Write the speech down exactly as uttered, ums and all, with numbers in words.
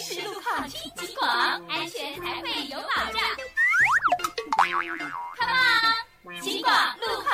时路况听警广，安全才会有保障。Come on， 警广路